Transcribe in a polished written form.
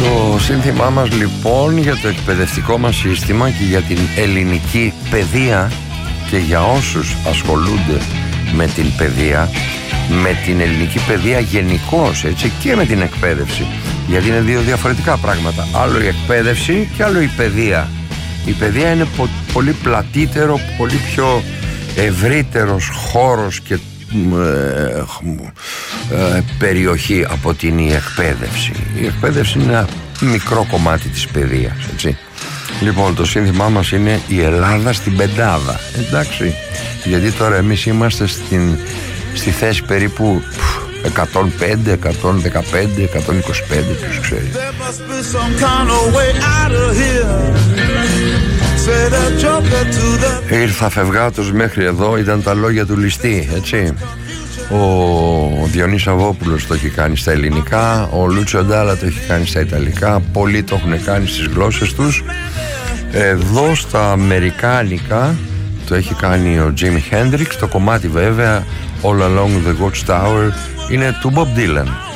Το σύνθημά μας λοιπόν για το εκπαιδευτικό μας σύστημα και για την ελληνική παιδεία και για όσους ασχολούνται με την παιδεία, με την ελληνική παιδεία γενικώς, έτσι, και με την εκπαίδευση, γιατί είναι δύο διαφορετικά πράγματα. Άλλο η εκπαίδευση και άλλο η παιδεία. Η παιδεία είναι πολύ πλατύτερο, πολύ πιο ευρύτερος χώρος και περιοχή από την η εκπαίδευση. Η εκπαίδευση είναι ένα μικρό κομμάτι της παιδείας, έτσι. Λοιπόν, το σύνθημά μας είναι η Ελλάδα στην πεντάδα, εντάξει, γιατί τώρα εμείς είμαστε στη θέση περίπου 105, 115, 125, ποιος ξέρει. Ήρθα φευγάτος μέχρι εδώ, ήταν τα λόγια του Ληστή, έτσι. Ο Διονύσης Αβόπουλος το έχει κάνει στα ελληνικά, ο Λούτσιο Ντάλα το έχει κάνει στα ιταλικά, πολλοί το έχουν κάνει στις γλώσσες τους. Εδώ στα αμερικάνικα το έχει κάνει ο Jimi Hendrix. Το κομμάτι βέβαια All Along the Watchtower είναι του Bob Dylan.